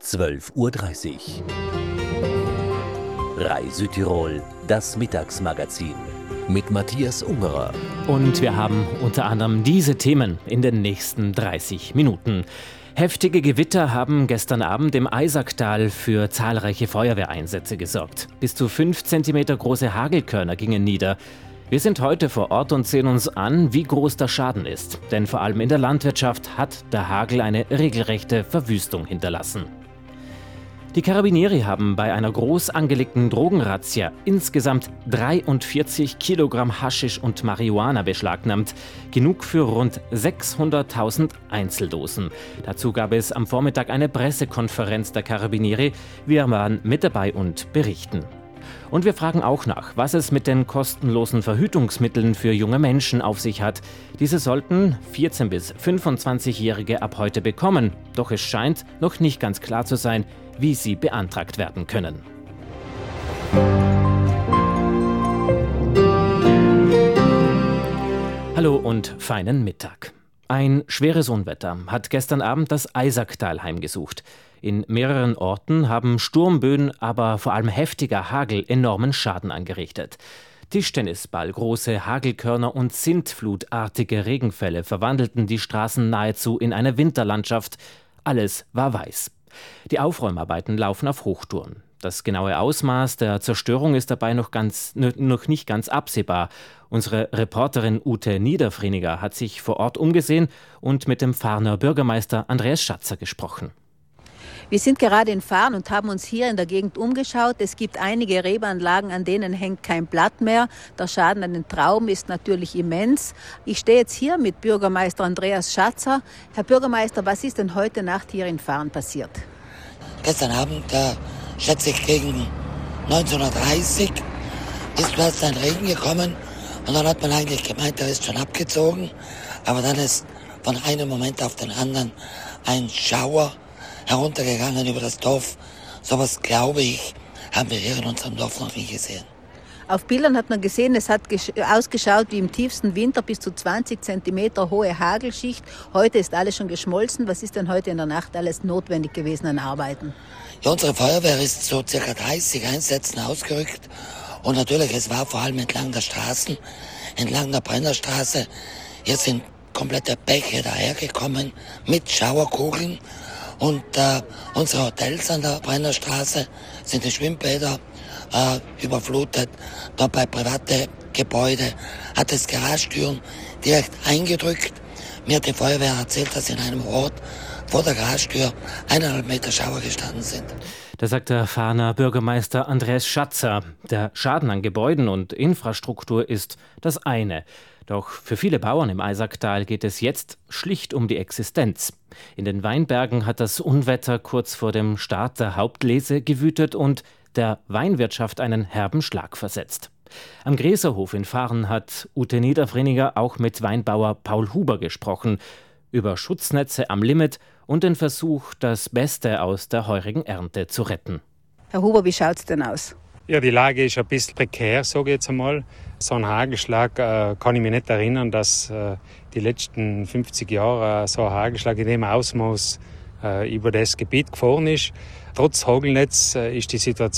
12:30 Uhr. Rai Südtirol, das Mittagsmagazin mit Matthias Ungerer. Und wir haben unter anderem diese Themen in den nächsten 30 Minuten. Heftige Gewitter haben gestern Abend im Eisacktal für zahlreiche Feuerwehreinsätze gesorgt. Bis zu 5 Zentimeter große Hagelkörner gingen nieder. Wir sind heute vor Ort und sehen uns an, wie groß der Schaden ist. Denn vor allem in der Landwirtschaft hat der Hagel eine regelrechte Verwüstung hinterlassen. Die Carabinieri haben bei einer groß angelegten Drogenrazzia insgesamt 43 Kilogramm Haschisch und Marihuana beschlagnahmt. Genug für rund 600.000 Einzeldosen. Dazu gab es am Vormittag eine Pressekonferenz der Carabinieri. Wir waren mit dabei und berichten. Und wir fragen auch nach, was es mit den kostenlosen Verhütungsmitteln für junge Menschen auf sich hat. Diese sollten 14- bis 25-Jährige ab heute bekommen. Doch es scheint noch nicht ganz klar zu sein, wie sie beantragt werden können. Hallo und feinen Mittag. Ein schweres Unwetter hat gestern Abend das Eisacktal heimgesucht. In mehreren Orten haben Sturmböen, aber vor allem heftiger Hagel enormen Schaden angerichtet. Tischtennisball, große Hagelkörner und sintflutartige Regenfälle verwandelten die Straßen nahezu in eine Winterlandschaft. Alles war weiß. Die Aufräumarbeiten laufen auf Hochtouren. Das genaue Ausmaß der Zerstörung ist dabei noch nicht ganz absehbar. Unsere Reporterin Ute Niederfreniger hat sich vor Ort umgesehen und mit dem Fahrner Bürgermeister Andreas Schatzer gesprochen. Wir sind gerade in Fahren und haben uns hier in der Gegend umgeschaut. Es gibt einige Rebeanlagen, an denen hängt kein Blatt mehr. Der Schaden an den Trauben ist natürlich immens. Ich stehe jetzt hier mit Bürgermeister Andreas Schatzer. Herr Bürgermeister, was ist denn heute Nacht hier in Fahren passiert? Gestern Abend, schätze ich gegen 19:30 Uhr, ist plötzlich ein Regen gekommen und dann hat man eigentlich gemeint, der ist schon abgezogen. Aber dann ist von einem Moment auf den anderen ein Schauer heruntergegangen über das Dorf. Sowas, glaube ich, haben wir hier in unserem Dorf noch nie gesehen. Auf Bildern hat man gesehen, es hat ausgeschaut wie im tiefsten Winter, bis zu 20 Zentimeter hohe Hagelschicht. Heute ist alles schon geschmolzen. Was ist denn heute in der Nacht alles notwendig gewesen an Arbeiten? Ja, unsere Feuerwehr ist so circa 30 Einsätzen ausgerückt. Und natürlich, es war vor allem entlang der Straßen, entlang der Brennerstraße. Hier sind komplette Bäche dahergekommen mit Schauerkugeln. Und unsere Hotels an der Brennerstraße sind die Schwimmbäder überflutet. Dort bei private Gebäude hat es Garagentüren direkt eingedrückt. Mir hat die Feuerwehr erzählt, dass in einem Ort vor der Garagentür 1,5 Meter Schauer gestanden sind. Das sagt der Fahner Bürgermeister Andreas Schatzer. Der Schaden an Gebäuden und Infrastruktur ist das eine. Doch für viele Bauern im Eisacktal geht es jetzt schlicht um die Existenz. In den Weinbergen hat das Unwetter kurz vor dem Start der Hauptlese gewütet und der Weinwirtschaft einen herben Schlag versetzt. Am Gräserhof in Fahren hat Ute Niederfreniger auch mit Weinbauer Paul Huber gesprochen über Schutznetze am Limit und den Versuch, das Beste aus der heurigen Ernte zu retten. Herr Huber, wie schaut es denn aus? Ja, die Lage ist ein bisschen prekär, sage ich jetzt einmal. So ein Hagelschlag kann ich mich nicht erinnern, dass die letzten 50 Jahre so ein Hagelschlag in dem Ausmaß über das Gebiet gefahren ist. Trotz Hagelnetz ist die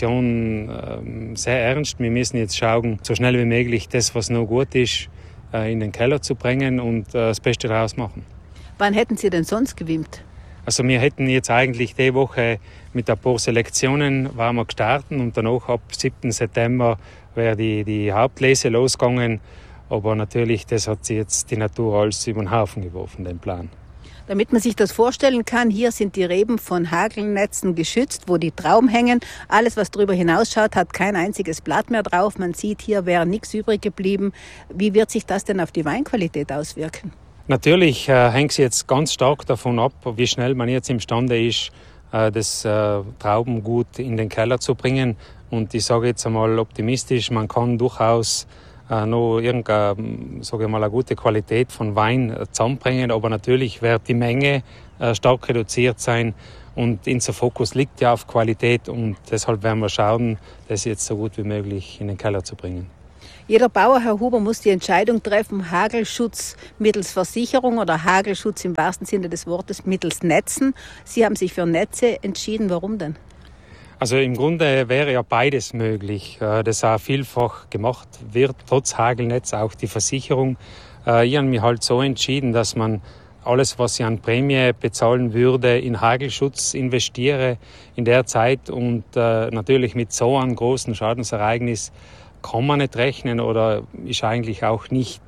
Situation sehr ernst. Wir müssen jetzt schauen, so schnell wie möglich das, was noch gut ist, in den Keller zu bringen und das Beste daraus machen. Wann hätten Sie denn sonst gewimmt? Also wir hätten jetzt eigentlich die Woche mit ein paar Selektionen waren wir gestartet und danach ab 7. September wäre die Hauptlese losgegangen. Aber natürlich, das hat sich jetzt die Natur alles über den Haufen geworfen, den Plan. Damit man sich das vorstellen kann, hier sind die Reben von Hagelnetzen geschützt, wo die Trauben hängen. Alles, was darüber hinausschaut, hat kein einziges Blatt mehr drauf. Man sieht, hier wäre nichts übrig geblieben. Wie wird sich das denn auf die Weinqualität auswirken? Natürlich hängt es jetzt ganz stark davon ab, wie schnell man jetzt imstande ist, das Traubengut in den Keller zu bringen. Und ich sage jetzt einmal optimistisch, man kann durchaus noch irgendeine, sage ich mal, eine gute Qualität von Wein zusammenbringen. Aber natürlich wird die Menge stark reduziert sein. Und unser Fokus liegt ja auf Qualität. Und deshalb werden wir schauen, das jetzt so gut wie möglich in den Keller zu bringen. Jeder Bauer, Herr Huber, muss die Entscheidung treffen, Hagelschutz mittels Versicherung oder Hagelschutz im wahrsten Sinne des Wortes mittels Netzen. Sie haben sich für Netze entschieden. Warum denn? Also im Grunde wäre ja beides möglich, das auch vielfach gemacht wird, trotz Hagelnetz auch die Versicherung. Ich habe mich halt so entschieden, dass man alles, was ich an Prämie bezahlen würde, in Hagelschutz investiere in der Zeit. Und natürlich mit so einem großen Schadensereignis kann man nicht rechnen oder ist eigentlich auch nicht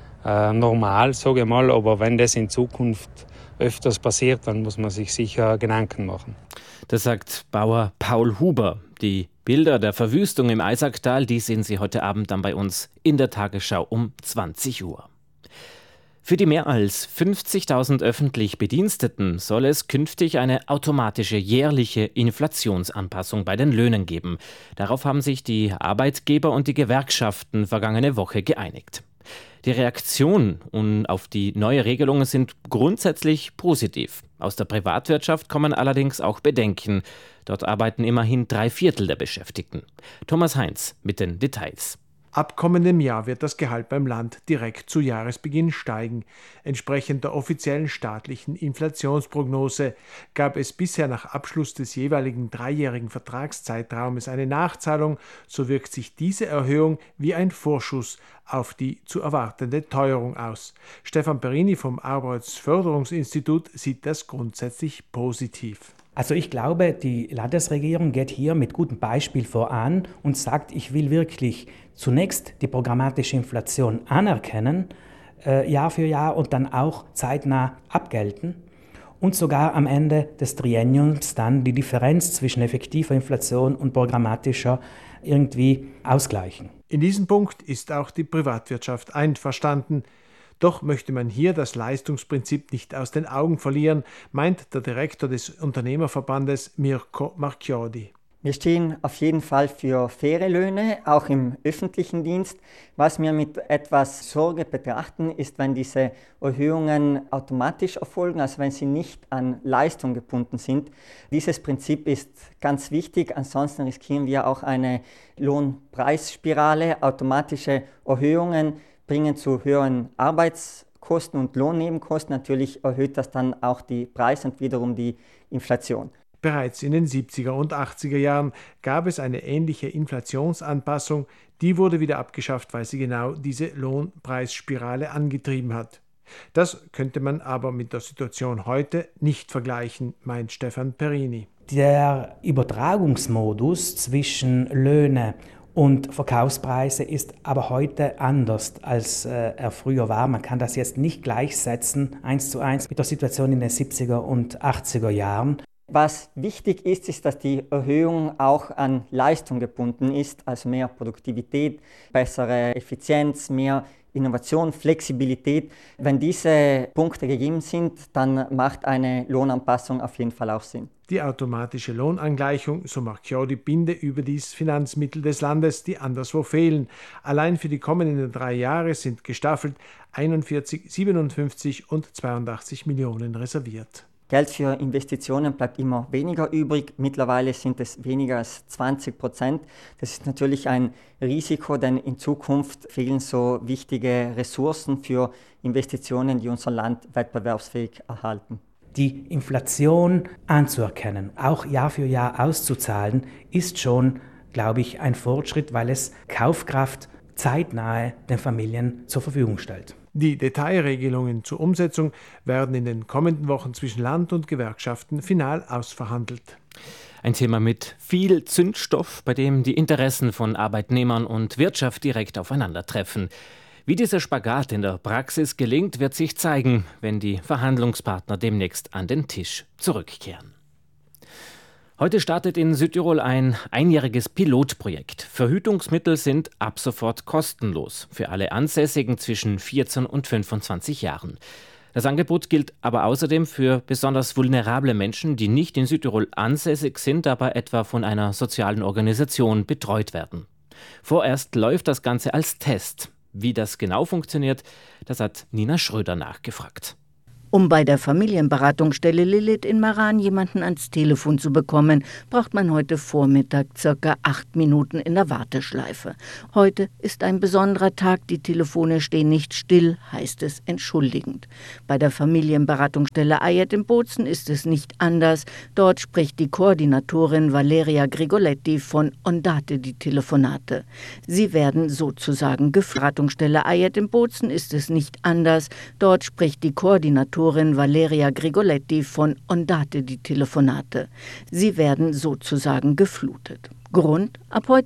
normal, sage ich mal. Aber wenn das in Zukunft öfters passiert, dann muss man sich sicher Gedanken machen. Das sagt Bauer Paul Huber. Die Bilder der Verwüstung im Eisacktal, die sehen Sie heute Abend dann bei uns in der Tagesschau um 20 Uhr. Für die mehr als 50.000 öffentlich Bediensteten soll es künftig eine automatische jährliche Inflationsanpassung bei den Löhnen geben. Darauf haben sich die Arbeitgeber und die Gewerkschaften vergangene Woche geeinigt. Die Reaktionen auf die neue Regelung sind grundsätzlich positiv. Aus der Privatwirtschaft kommen allerdings auch Bedenken. Dort arbeiten immerhin 3/4 der Beschäftigten. Thomas Heinz mit den Details. Ab kommendem Jahr wird das Gehalt beim Land direkt zu Jahresbeginn steigen. Entsprechend der offiziellen staatlichen Inflationsprognose gab es bisher nach Abschluss des jeweiligen 3-jährigen Vertragszeitraumes eine Nachzahlung, so wirkt sich diese Erhöhung wie ein Vorschuss auf die zu erwartende Teuerung aus. Stefan Perini vom Arbeitsförderungsinstitut sieht das grundsätzlich positiv. Also ich glaube, die Landesregierung geht hier mit gutem Beispiel voran und sagt, ich will wirklich zunächst die programmatische Inflation anerkennen, Jahr für Jahr und dann auch zeitnah abgelten und sogar am Ende des Trienniums dann die Differenz zwischen effektiver Inflation und programmatischer irgendwie ausgleichen. In diesem Punkt ist auch die Privatwirtschaft einverstanden. Doch möchte man hier das Leistungsprinzip nicht aus den Augen verlieren, meint der Direktor des Unternehmerverbandes Mirko Marchiodi. Wir stehen auf jeden Fall für faire Löhne, auch im öffentlichen Dienst. Was wir mit etwas Sorge betrachten, ist, wenn diese Erhöhungen automatisch erfolgen, also wenn sie nicht an Leistung gebunden sind. Dieses Prinzip ist ganz wichtig, ansonsten riskieren wir auch eine Lohnpreisspirale. Automatische Erhöhungen bringen zu höheren Arbeitskosten und Lohnnebenkosten. Natürlich erhöht das dann auch die Preise und wiederum die Inflation. Bereits in den 70er und 80er Jahren gab es eine ähnliche Inflationsanpassung, die wurde wieder abgeschafft, weil sie genau diese Lohnpreisspirale angetrieben hat. Das könnte man aber mit der Situation heute nicht vergleichen, meint Stefan Perini. Der Übertragungsmodus zwischen Löhne und Verkaufspreise ist aber heute anders, als er früher war. Man kann das jetzt nicht gleichsetzen, 1:1, mit der Situation in den 70er und 80er Jahren. Was wichtig ist, ist, dass die Erhöhung auch an Leistung gebunden ist, also mehr Produktivität, bessere Effizienz, mehr Innovation, Flexibilität. Wenn diese Punkte gegeben sind, dann macht eine Lohnanpassung auf jeden Fall auch Sinn. Die automatische Lohnangleichung, so Marchiodi, binde überdies Finanzmittel des Landes, die anderswo fehlen. Allein für die kommenden 3 Jahre sind gestaffelt 41, 57 und 82 Millionen reserviert. Geld für Investitionen bleibt immer weniger übrig. Mittlerweile sind es weniger als 20%. Das ist natürlich ein Risiko, denn in Zukunft fehlen so wichtige Ressourcen für Investitionen, die unser Land wettbewerbsfähig erhalten. Die Inflation anzuerkennen, auch Jahr für Jahr auszuzahlen, ist schon, glaube ich, ein Fortschritt, weil es Kaufkraft zeitnahe den Familien zur Verfügung stellt. Die Detailregelungen zur Umsetzung werden in den kommenden Wochen zwischen Land und Gewerkschaften final ausverhandelt. Ein Thema mit viel Zündstoff, bei dem die Interessen von Arbeitnehmern und Wirtschaft direkt aufeinandertreffen. Wie dieser Spagat in der Praxis gelingt, wird sich zeigen, wenn die Verhandlungspartner demnächst an den Tisch zurückkehren. Heute startet in Südtirol ein einjähriges Pilotprojekt. Verhütungsmittel sind ab sofort kostenlos für alle Ansässigen zwischen 14 und 25 Jahren. Das Angebot gilt aber außerdem für besonders vulnerable Menschen, die nicht in Südtirol ansässig sind, aber etwa von einer sozialen Organisation betreut werden. Vorerst läuft das Ganze als Test. Wie das genau funktioniert, das hat Nina Schröder nachgefragt. Um bei der Familienberatungsstelle Lilith in Maran jemanden ans Telefon zu bekommen, braucht man heute Vormittag ca. 8 Minuten in der Warteschleife. Heute ist ein besonderer Tag, die Telefone stehen nicht still, heißt es entschuldigend. Bei der Familienberatungsstelle Ayet in Bozen ist es nicht anders. Dort spricht die Koordinatorin Valeria Grigoletti von Ondate die Telefonate. Sie werden sozusagen Beratungsstelle Ayet in Bozen ist es nicht anders. Dort spricht die Koordinatorin Valeria Grigoletti von Ondate die Telefonate. Sie werden sozusagen geflutet. Grund: Ab heute